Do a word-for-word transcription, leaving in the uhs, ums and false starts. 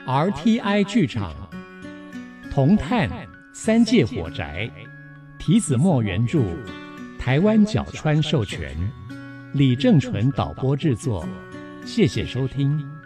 R T I 剧场，铜炭三界火宅，提子墨原著，台湾角川授权，李正淳导播制作，谢谢收听。